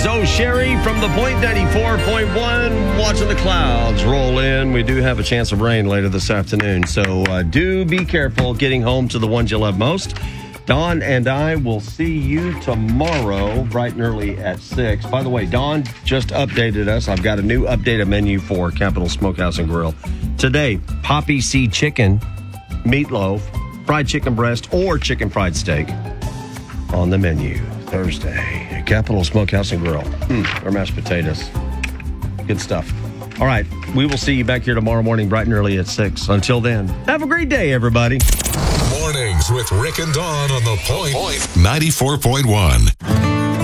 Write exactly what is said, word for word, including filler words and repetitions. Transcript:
So, Sherry from the Point ninety-four point one, watching the clouds roll in. We do have a chance of rain later this afternoon, so uh, do be careful getting home to the ones you love most. Dawn and I will see you tomorrow, bright and early at six. By the way, Dawn just updated us. I've got a new updated menu for Capital Smokehouse and Grill. Today, poppy seed chicken, meatloaf, fried chicken breast, or chicken fried steak on the menu. Thursday, Capital Smokehouse and Grill. Mm, or mashed potatoes. Good stuff. All right, we will see you back here tomorrow morning, bright and early at six. Until then, have a great day, everybody. Mornings with Rick and Dawn on the Point ninety-four point one.